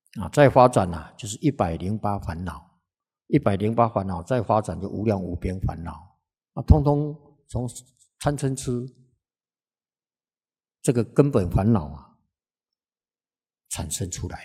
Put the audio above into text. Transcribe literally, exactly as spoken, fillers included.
啊，再发展啊，就是一百零八烦恼，一百零八烦恼再发展就无量无边烦恼啊，通通从贪嗔痴这个根本烦恼啊产生出来